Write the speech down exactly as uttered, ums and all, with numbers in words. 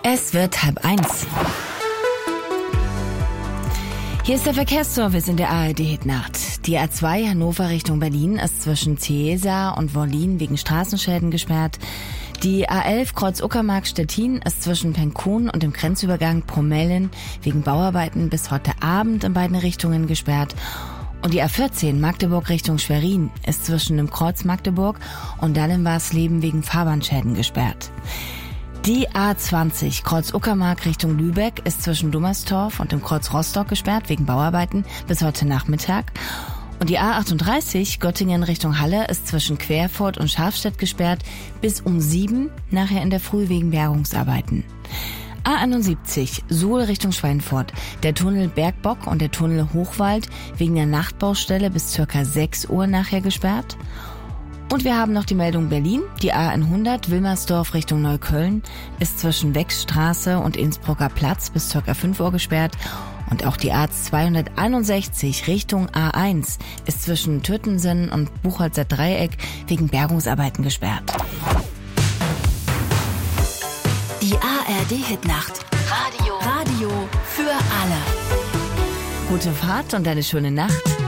Es wird halb eins. Hier ist der Verkehrsservice in der A R D-Hitnacht. Die A zwei Hannover Richtung Berlin ist zwischen Ciesa und Wollin wegen Straßenschäden gesperrt. Die A elf Kreuz Uckermark-Stettin ist zwischen Penkun und dem Grenzübergang Promellen wegen Bauarbeiten bis heute Abend in beiden Richtungen gesperrt. Und die A vierzehn Magdeburg Richtung Schwerin ist zwischen dem Kreuz Magdeburg und Dallenwarsleben wegen Fahrbahnschäden gesperrt. Die A zwanzig Kreuz Uckermark Richtung Lübeck ist zwischen Dummerstorf und dem Kreuz Rostock gesperrt wegen Bauarbeiten bis heute Nachmittag. Und die A achtunddreißig Göttingen Richtung Halle ist zwischen Querfurt und Schafstedt gesperrt bis um sieben, nachher in der Früh wegen Bergungsarbeiten. A einundsiebzig Suhl Richtung Schweinfurt. Der Tunnel Bergbock und der Tunnel Hochwald wegen der Nachtbaustelle bis circa sechs Uhr nachher gesperrt. Und wir haben noch die Meldung Berlin. Die A hundert Wilmersdorf Richtung Neukölln ist zwischen Wechsstraße und Innsbrucker Platz bis circa fünf Uhr gesperrt. Und auch die A zweihunderteinundsechzig Richtung A eins ist zwischen Tüttensen und Buchholzer Dreieck wegen Bergungsarbeiten gesperrt. Die A R D-Hitnacht. Radio. Radio für alle. Gute Fahrt und eine schöne Nacht.